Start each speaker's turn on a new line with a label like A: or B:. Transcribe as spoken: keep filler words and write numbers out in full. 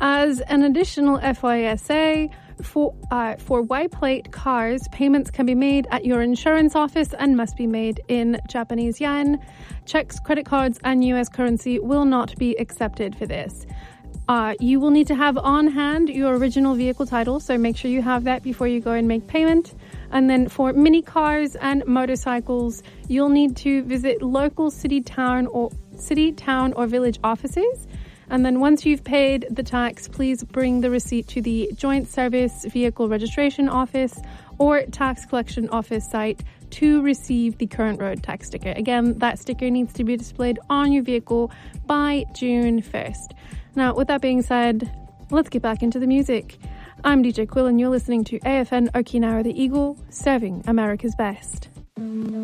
A: As an additional F Y S A, for uh, for Y-plate cars, payments can be made at your insurance office and must be made in Japanese yen. Checks, credit cards, and U S currency will not be accepted for this. Uh, you will need to have on hand your original vehicle title, so make sure you have that before you go and make payment. And then for mini cars and motorcycles, you'll need to visit local city, town, or city, town, or village offices. And then once you've paid the tax, please bring the receipt to the Joint Service Vehicle Registration Office or Tax Collection Office site to receive the current road tax sticker. Again, that sticker needs to be displayed on your vehicle by June first. Now, with that being said, let's get back into the music. I'm D J Quill and you're listening to A F N Okinawa The Eagle, serving America's best.